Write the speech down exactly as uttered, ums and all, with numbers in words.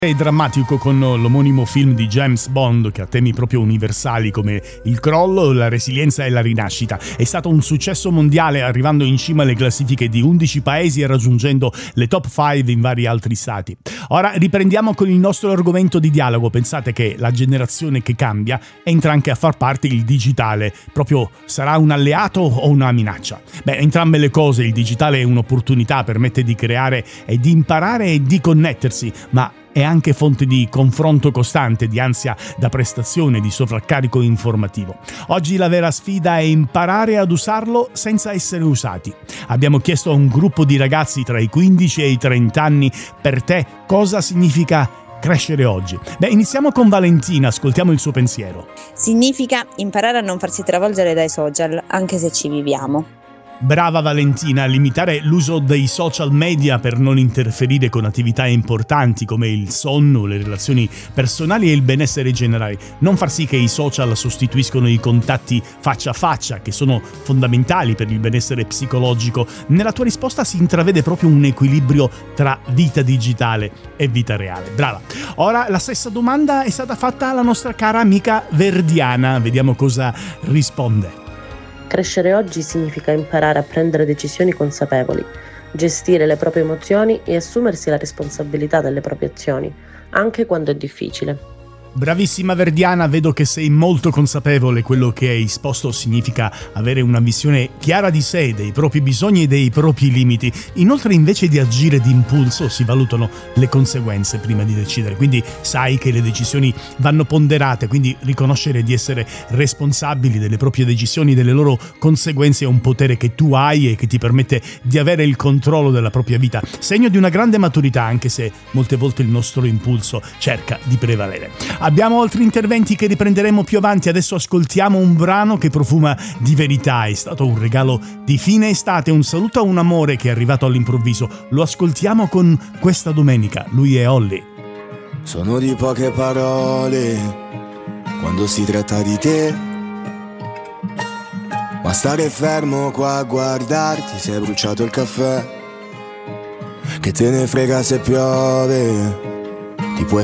È drammatico con l'omonimo film di James Bond, che ha temi proprio universali come il crollo, la resilienza e la rinascita. È stato un successo mondiale, arrivando in cima alle classifiche di undici paesi e raggiungendo le top cinque in vari altri stati. Ora riprendiamo con il nostro argomento di dialogo. Pensate che la generazione che cambia entra anche a far parte il digitale. Proprio sarà un alleato o una minaccia? Beh, entrambe le cose. Il digitale è un'opportunità, permette di creare e di imparare e di connettersi, ma è anche fonte di confronto costante, di ansia da prestazione, di sovraccarico informativo. Oggi la vera sfida è imparare ad usarlo senza essere usati. Abbiamo chiesto a un gruppo di ragazzi tra i quindici e i trenta anni: per te cosa significa crescere oggi? Beh, iniziamo con Valentina, ascoltiamo il suo pensiero. Significa imparare a non farsi travolgere dai social, anche se ci viviamo. Brava Valentina, limitare l'uso dei social media per non interferire con attività importanti come il sonno, le relazioni personali e il benessere generale. Non far sì che i social sostituiscono i contatti faccia a faccia, che sono fondamentali per il benessere psicologico. Nella tua risposta si intravede proprio un equilibrio tra vita digitale e vita reale. Brava. Ora la stessa domanda è stata fatta alla nostra cara amica Verdiana. Vediamo cosa risponde. Crescere oggi significa imparare a prendere decisioni consapevoli, gestire le proprie emozioni e assumersi la responsabilità delle proprie azioni, anche quando è difficile. Bravissima Verdiana, vedo che sei molto consapevole. Quello che hai esposto significa avere una visione chiara di sé, dei propri bisogni e dei propri limiti. Inoltre, invece di agire d'impulso, si valutano le conseguenze prima di decidere, quindi sai che le decisioni vanno ponderate, quindi riconoscere di essere responsabili delle proprie decisioni, delle loro conseguenze, è un potere che tu hai e che ti permette di avere il controllo della propria vita, segno di una grande maturità, anche se molte volte il nostro impulso cerca di prevalere. Abbiamo altri interventi che riprenderemo più avanti. Adesso ascoltiamo un brano che profuma di verità. È stato un regalo di fine estate, un saluto a un amore che è arrivato all'improvviso. Lo ascoltiamo con questa domenica. Lui è Olly. Sono di poche parole quando si tratta di te, ma stare fermo qua a guardarti, sei bruciato il caffè. Che te ne frega se piove, ti puoi